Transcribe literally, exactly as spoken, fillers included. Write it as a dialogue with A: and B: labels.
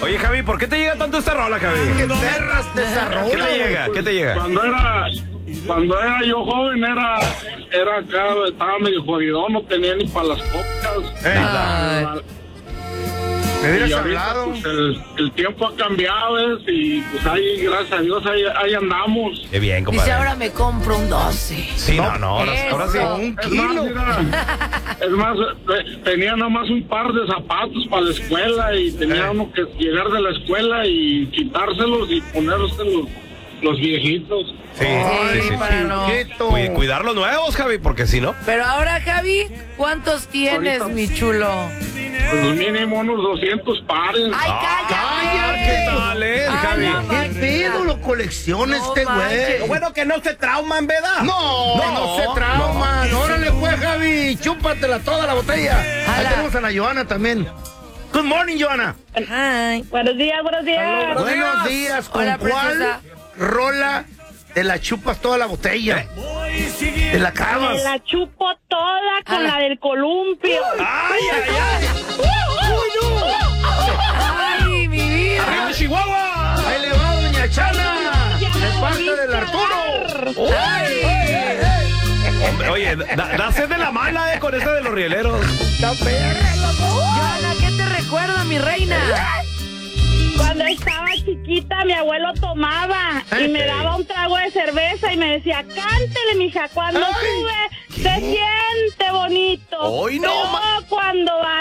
A: Oye, Javi, ¿por qué te llega tanto esta rola, Javi?
B: ¿Qué perras de esa rola?
A: ¿Qué te llega? ¿Qué te llega?
C: Cuando era, cuando era yo joven, era, era acá, estaba medio jodidón, no tenía ni para las copias.
B: Ey,
C: La-
B: me hubieras
C: y ahorita,
B: hablado.
C: pues, el, el tiempo ha cambiado, ¿ves? Y pues ahí, gracias a Dios, ahí, ahí andamos.
A: Qué bien, compadre.
D: Dice, ahora me compro un doce.
A: Sí, no, no, ahora, ahora sí.
D: Eso.
B: Un
C: Es más,
B: kilo.
C: mira, es más, eh, tenía nomás un par de zapatos para la escuela y tenía
B: Eh.
C: uno que llegar de la escuela y quitárselos y ponérselos los viejitos.
A: Sí, sí, sí.
D: para no.
B: Chiquito.
A: Cuid- cuidar los nuevos, Javi, porque si no.
D: Pero ahora, Javi, ¿cuántos tienes,
C: Ahorita-
D: mi chulo?
C: Pues mínimo unos doscientos pares.
D: ¡Ay, cállate!
A: ¿Qué tal es,
D: Ay,
A: Javi?
D: no
B: ¿Qué
D: manches.
B: pedo lo colecciona
D: No
B: este
D: manches.
B: güey?
A: Bueno, que no se trauman, ¿verdad?
B: No, no,
A: No,
B: se trauman. Órale, pues, Javi, chúpatela toda la botella. Ahí
D: Jala.
B: tenemos a la Joana también. Good morning, Joana.
D: Ay.
E: Buenos días, buenos días.
B: Buenos días. ¿Con
D: Hola,
B: cuál
D: princesa.
B: rola te la chupas toda la botella? Te la
E: Me
B: acabas.
E: la chupo toda con
D: Ala.
E: la del columpio.
A: ¡Ay, ay, ay!
D: ¡Ay, mi vida!
A: ¡Arriba, Chihuahua!
B: Ahí le va, doña Chana.
E: Ya
B: De
E: me
B: parte
E: volví
B: del
E: a
B: Arturo.
E: dar.
D: ¡Ay!
A: Hombre, oye, da, da sed de la mala, eh, con esa de los rieleros.
D: Joana, ¿qué te recuerda, mi reina?
E: Cuando estaba chiquita, mi abuelo tomaba y me daba un trago de cerveza y me decía, cántele, mija, cuando
B: Ay.
E: sube se siente bonito.
A: Hoy no,
E: Pero
A: ma-
E: cuando